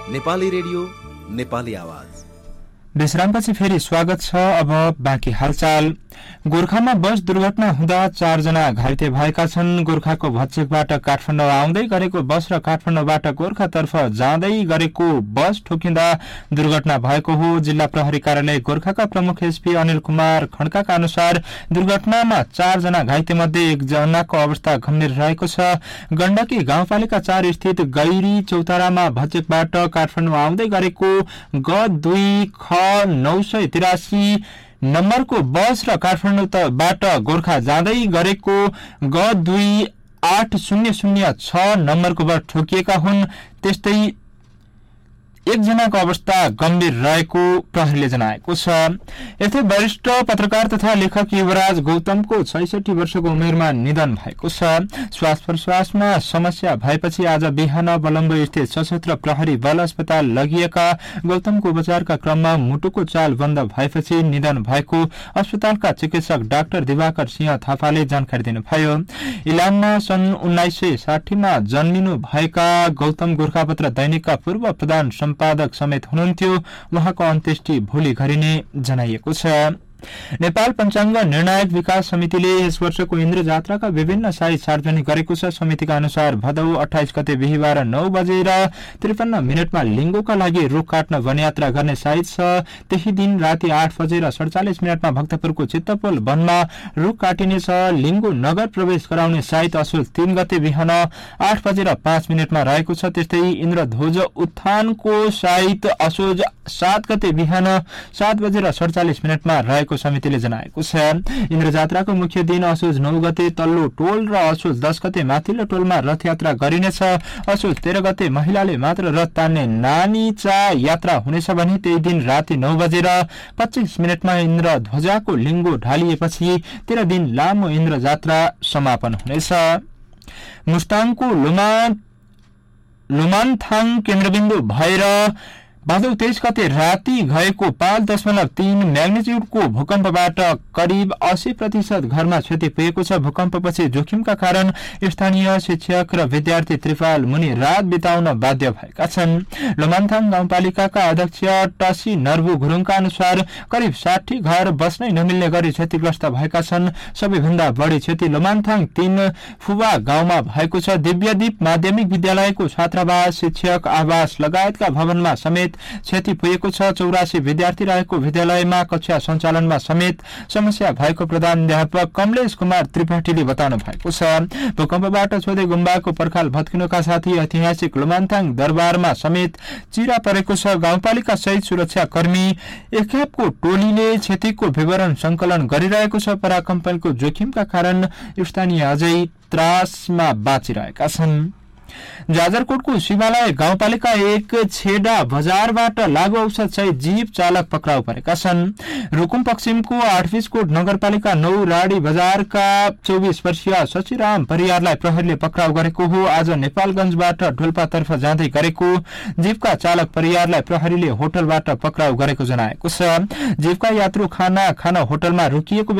Nepali radio Nepali आवाज। विश्रामपछि फेरि स्वागत छ। अब बाँकी हालचाल। गोर्खामा बस दुर्घटना हुँदा 4 जना घाइते भएका छन्। गोर्खाको भच्छेकबाट काठमाडौँ आउँदै गरेको बस र काठमाडौँबाट गोर्खातर्फ जाँदै गरेको बस ठोकिँदा दुर्घटना भएको हो। जिल्ला प्रहरी कार्यालय गोर्खाका प्रमुख एसपी अनिल कुमार खड्काका अनुसार दुर्घटनामा 4 जना घाइते मध्ये 1 जनाको अवस्था गम्भीर रहेको छ। गण्डकी गाउँपालिका 4 स्थित गैरी चौतारामा भच्छेकबाट काठमाडौँ आउँदै गरेको ग2 ख 983 नम्बरको बस र काठमाडौँबाट गोर्खा जाँदै गरेको ग2 8006 नम्बरको बस ठोकिएका हुन्। त्यस्तै 1 जनाको अवस्था गम्भीर रहेको प्रहरीले जनाएको छ। यस्तै वरिष्ठ पत्रकार तथा लेखक युवराज गौतमको 66 वर्षको उमेरमा निधन भएको छ। श्वास प्रश्वासमा समस्या भएपछि आज बिहान बलम्बु स्थित सशस्त्र प्रहरी बल अस्पताल लगिएका गौतमको उपचारका क्रममा मुटुको चाल बन्द भएपछि निधन भएको अस्पतालका चिकित्सक डाक्टर दिवाकर सिंह थापाले जानकारी दिनुभयो। इलाममा सन् 1960 मा जन्मिनु भएका गौतम गोरखापत्र दैनिकका पूर्व प्रधान सम्पादक समेत हुनुहुन्थ्यो। उहाँको अन्त्येष्टि भोलि गरिने जनाइएको छ। नेपाल पञ्चाङ्ग निर्णायक विकास समितिले यस वर्षको इन्द्र जात्राका विभिन्न साइट सार्वजनिक गरेको छ। समितिका अनुसार भदौ 28 गते बिहिबार 9 बजेर 53 मिनटमा लिङ्गोका लागि रुख काट्न वनयात्रा गर्ने साइट छ। त्यही दिन राति 8 बजेर 47 मिनटमा भक्तपुरको चित्तपोल वनमा रुख काटिनेछ। लिङ्गो नगर प्रवेश गराउने साइट असोज 3 गते बिहान 8 बजेर 5 मिनटमा रहेको छ। त्यस्तै इन्द्रध्वज उत्थानको साइट असोज 7 गते बिहान 7 बजेर 47 मिनटमा रहेको समितिले जनाएको छ। इन्द्र जात्राको मुख्य दिन असोज 9 गते तल्लो टोल र असोज 10 गते माथिल्लो टोलमा रथयात्रा गरिनेछ। असोज 13 गते महिलाले मात्र रथ तान्ने नानीचा यात्रा हुनेछ भने त्यही दिन राति 9 बजेर 25 मिनटमा इन्द्र ध्वजाको लिङ्गो ढालिएपछि 13 दिन लामो इन्द्र जात्रा समापन हुनेछ। मुस्ताङको लुमान्थाङ केन्द्रबिन्दु भएर भदौ 23 गते राति गएको 5.3 म्याग्निट्युडको भूकम्पबाट करिब 80% घरमा क्षति पुगेको छ। भूकम्पपछि जोखिमका कारण स्थानीय शिक्षक र विद्यार्थी त्रिपाल मुनि रात बिताउन बाध्य भएका छन्। लुमान्थाङ गाउँपालिकाका अध्यक्ष टसी नर्बु गुरुङका अनुसार करिब 60 घर बस्नै नमिल्ने गरी क्षतिग्रस्त भएका छन्। सबैभन्दा बढी क्षति लुमान्थाङ 3 फुवा गाउँमा भएको छ। दिव्यदीप माध्यमिक विद्यालयको छात्रावास, शिक्षक आवास लगायतका भवनमा समेत क्षति पुगेको छ। 84 विद्यार्थी रहेको विद्यालयमा कक्षा सञ्चालनमा समेत समस्या भएको प्रधानाध्यापक कमलेश कुमार त्रिपाठीले बताउनु भएको छ। भूकम्पबाट छोदे गुम्बाको पर्खाल भत्किनुका साथै ऐतिहासिक लुमान्थाङ दरबारमा समेत चिरा परेको छ। गाउँपालिका सहित सुरक्षा कर्मी एकेपको टोलीले क्षतिको विवरण संकलन गरिरहेको छ। पराकम्पनको जोखिमका कारण स्थानीय अझै त्रासमा बाँचिरहेका छन्। जाजरकोटको शिवालय गाउँपालिका 1 छेडा बजारबाट लागू औषध सहित जीप चालक पक्राउ परेका छन्। रुकुम पश्चिमको 8 बिसकोट नगरपालिका 9 राडी बजारका 24 वर्षीय शशिराम परियारलाई प्रहरीले पक्राउ गरेको हो। आज नेपालगञ्जबाट ढोल्पातर्फ जाँदै गरेको जीपका चालक परियारलाई प्रहरीले होटलबाट पक्राउ गरेको जनाएको छ। जीपका यात्रु खाना खान होटलमा रोकिएको